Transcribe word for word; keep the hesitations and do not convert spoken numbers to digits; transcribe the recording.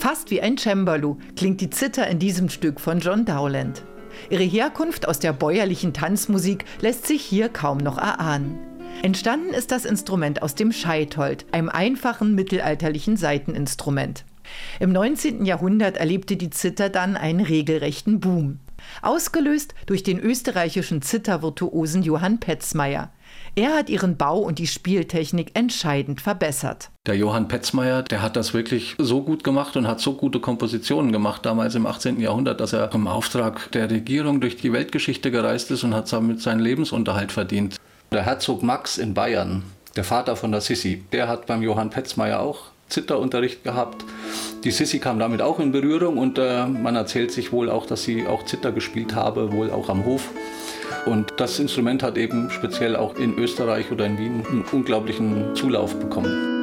Fast wie ein Cembalo klingt die Zither in diesem Stück von John Dowland. Ihre Herkunft aus der bäuerlichen Tanzmusik lässt sich hier kaum noch erahnen. Entstanden ist das Instrument aus dem Scheithold, einem einfachen mittelalterlichen Saiteninstrument. Im neunzehnten Jahrhundert erlebte die Zither dann einen regelrechten Boom. Ausgelöst durch den österreichischen Zithervirtuosen Johann Petzmeier. Er hat ihren Bau und die Spieltechnik entscheidend verbessert. Der Johann Petzmeier, der hat das wirklich so gut gemacht und hat so gute Kompositionen gemacht, damals im achtzehnten Jahrhundert, dass er im Auftrag der Regierung durch die Weltgeschichte gereist ist und hat damit seinen Lebensunterhalt verdient. Der Herzog Max in Bayern, der Vater von der Sissi, der hat beim Johann Petzmeier auch Zitherunterricht gehabt. Die Sissi kam damit auch in Berührung und äh, man erzählt sich wohl auch, dass sie auch Zither gespielt habe, wohl auch am Hof. Und das Instrument hat eben speziell auch in Österreich oder in Wien einen unglaublichen Zulauf bekommen.